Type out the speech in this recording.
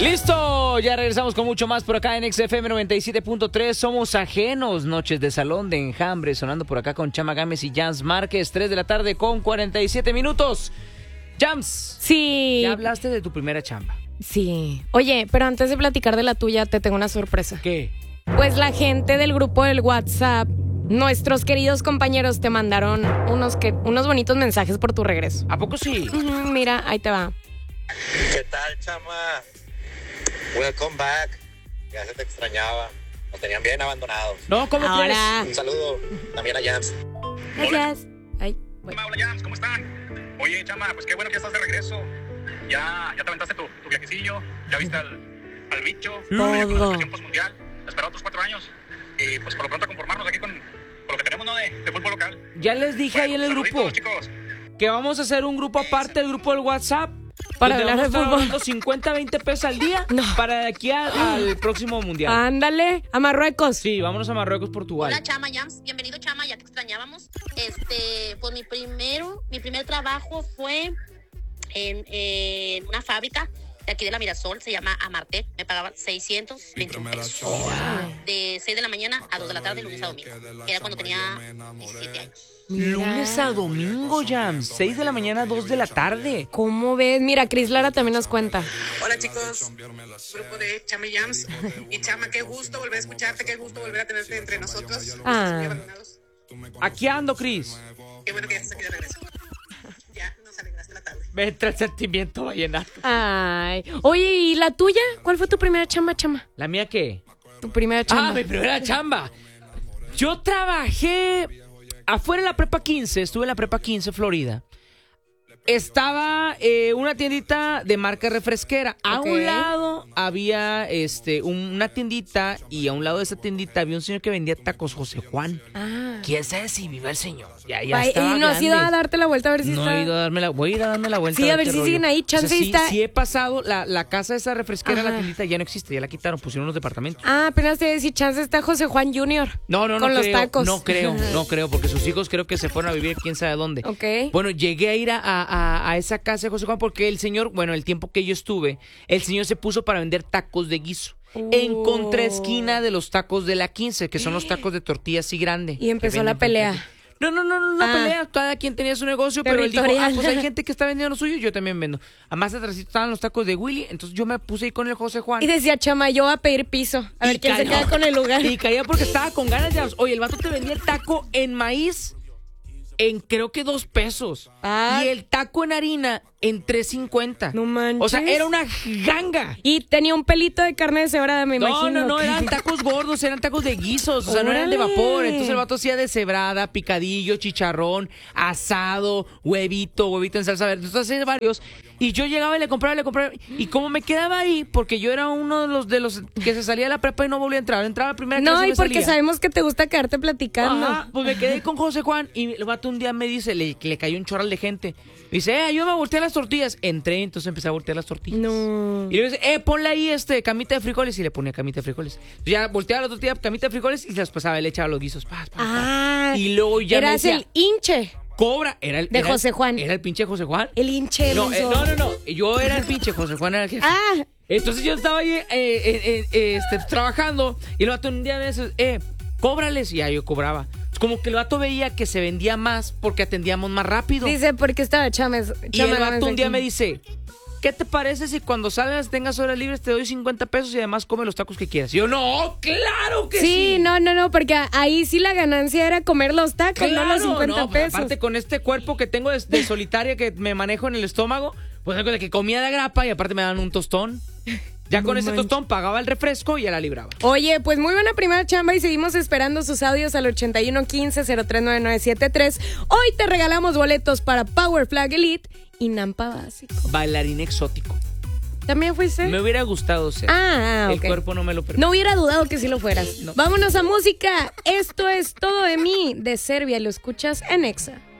¡Listo! Ya regresamos con mucho más por acá en XFM 97.3. Somos ajenos. Noches de salón de enjambre. Sonando por acá con Chama Gámez y Jams Márquez. 3 de la tarde con 47 minutos. Jams. Sí. Ya hablaste de tu primera chamba. Sí. Oye, pero antes de platicar de la tuya, te tengo una sorpresa. ¿Qué? Pues la gente del grupo del WhatsApp, nuestros queridos compañeros, te mandaron unos bonitos mensajes por tu regreso. ¿A poco sí? Mira, ahí te va. ¿Qué tal, chama? Welcome back. Ya se te extrañaba. Nos tenían bien abandonados. No, ¿cómo Ahora. Un saludo también a Jams. Gracias. Ay, bueno. Hola, Jams, ¿cómo están? Oye, chama, pues qué bueno que ya estás de regreso. Ya te aventaste tu viajecillo, ya viste al bicho. Todo. La selección postmundial. Esperaba otros 4 años. Y pues por lo pronto conformarnos aquí con lo que tenemos, ¿no? De fútbol local. Ya les dije ahí en el Saluditos, grupo chicos. que vamos a hacer un grupo aparte del grupo del WhatsApp. Para donde hablar de vamos a estar fútbol. dando 50, 20 pesos al día No. para de aquí al próximo mundial. Ándale, a Marruecos. Sí, vámonos a Marruecos, Portugal. Hola Chama Jams, bienvenido Chama, ya te extrañábamos. Pues mi primer trabajo fue en una fábrica de aquí de la Mirasol, se llama Amartec, me pagaban 621 pesos. De 6 de la mañana a 2 de la tarde, lunes a domingo. Era cuando tenía 17 años. Lunes a domingo, Jams. 6 de la mañana a 2 de la tarde. ¿Cómo ves? Mira, Cris Lara también nos cuenta. Hola chicos, grupo de Chama y Jams. Y Chama, qué gusto volver a escucharte, qué gusto volver a tenerte entre nosotros. Ah. Muy abandonados. Aquí ando, Cris. Qué bueno que ya estás aquí de regreso. Ya nos alegraste la tarde. Me entra el sentimiento vallenato. Ay. Oye, ¿y la tuya? ¿Cuál fue tu primera chamba? ¿La mía qué? Tu primera chamba. Ah, mi primera chamba. Yo trabajé afuera de la Prepa 15. Estuve en la Prepa 15, Florida. Estaba una tiendita de marca refresquera. A Ok. un lado había una tiendita y a un lado de esa tiendita había un señor que vendía tacos, José Juan. Ah. ¿Quién sabe si vive el señor? Ya Ay, estaba ¿y no has ido a grande. darte la vuelta a ver si No está? he ido a darme la... Voy a ir a darme la vuelta. Sí, a ver qué si rollo. siguen ahí, O sea, chance sí, está- sí he pasado. La casa esa refresquera, Ajá. la tiendita ya no existe, ya la quitaron, pusieron unos departamentos. Ah, apenas te iba a decir, chance está José Juan Jr. No Con los creo, tacos. no creo, porque sus hijos creo que se fueron a vivir quién sabe dónde. Ok. Bueno, llegué a ir a esa casa de José Juan porque el señor, bueno, el tiempo que yo estuve, el señor se puso para vender tacos de guiso. En contraesquina de los tacos de la 15, que son los tacos de tortilla así grande. Y empezó que la venden pelea. frente. No pelea, cada quien tenía su negocio, pero él dijo, Territorial. pues hay gente que está vendiendo lo suyo, yo también vendo. Además, atrásito estaban los tacos de Willy, entonces yo me puse ahí con el José Juan. Y decía, Chama, yo voy a pedir piso. A ver Y quién se cayó. queda con el lugar. Y caía porque estaba con ganas ya. Oye, el vato te vendía el taco en maíz en creo que 2 pesos. Ah. Y el taco en harina en 3.50. No manches. O sea, era una ganga. Y tenía un pelito de carne deshebrada, me imagino. No, eran tacos gordos, eran tacos de guisos, o sea, no eran de Órale. vapor. Entonces el vato hacía deshebrada, picadillo, chicharrón, asado, huevito en salsa verde. Entonces hacía varios. Y yo llegaba y le compraba. Y como me quedaba ahí, porque yo era uno de los que se salía de la prepa y no volvía a entrar. Entraba la primera clase No, y y me porque salía. sabemos que te gusta quedarte platicando. Ajá, pues me quedé con José Juan y el vato un día me dice, le cayó un chorral de gente. Me dice, ayúdame a voltear las tortillas. Entré, entonces empecé a voltear las tortillas. No. Y le dice, ponle ahí camita de frijoles. Y le ponía camita de frijoles. Entonces ya volteaba la tortilla, camita de frijoles y se las pasaba, le echaba los guisos. Ah. Y luego ya me Eras decía, el hinche. cobra. De José Juan. Era el pinche José Juan. El hinche. No, Renzo. no. Yo era el pinche José Juan, era el jefe. Ah. Entonces yo estaba ahí trabajando y el vato un día me dice, cóbrales. Y ya yo cobraba. Es como que el vato veía que se vendía más porque atendíamos más rápido. Dice, porque estaba Chames. Y el vato un día me dice, ¿qué te parece si cuando salgas tengas horas libres te doy 50 pesos y además come los tacos que quieras? Y yo, no, claro que sí. Sí, no, porque ahí sí la ganancia era comer los tacos, no los 50 pues, pesos. aparte con este cuerpo que tengo de solitaria que me manejo en el estómago, pues algo de que comía de grapa y aparte me daban un tostón. Ya con ese tostón pagaba el refresco y ya la libraba. Oye, pues muy buena primera chamba y seguimos esperando sus audios al 8115-039973. Hoy te regalamos boletos para Power Flag Elite y Nampa Básico. Bailarín exótico. ¿También fuiste? Me hubiera gustado ser. Ok. El cuerpo no me lo permite. No hubiera dudado que sí lo fueras. No. Vámonos a música. Esto es Todo de mí, de Serbia. Lo escuchas en Exa.